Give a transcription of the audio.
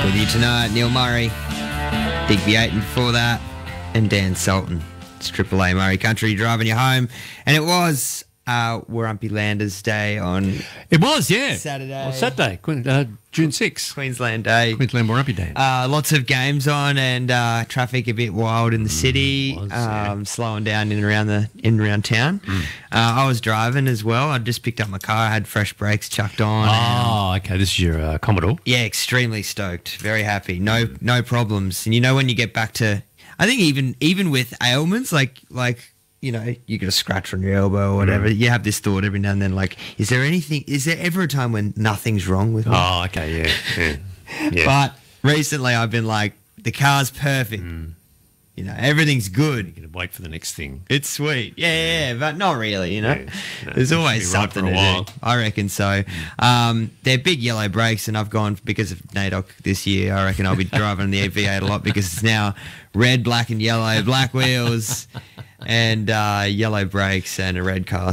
With you tonight, Neil Murray, Digby Ayton before that, and Dan Sultan. It's Triple A Murray Country driving you home. And it was Warumpi Landers Day on It was, yeah. Saturday. On Saturday, June 6th. Queensland Day. Queensland Warumpi Day. Lots of games on and traffic a bit wild in the city, slowing down in and around town. I was driving as well. I just picked up my car. I had fresh brakes chucked on. Oh, okay. This is your Commodore. Yeah, extremely stoked. Very happy. No problems. And you know when you get back to, I think even with ailments like you know, you get a scratch on your elbow or whatever, you have this thought every now and then, like, is there ever a time when nothing's wrong with me? Oh, okay, yeah. But recently I've been like, the car's perfect. You know, everything's good. You're going to wait for the next thing. It's sweet. Yeah, but not really, you know. Yeah, no, There's it should always be right something for a to while. do. I reckon so. They're big yellow brakes, and I've gone, because of NAIDOC this year, I reckon I'll be driving the V8 a lot because it's now red, black and yellow, black wheels and yellow brakes and a red car.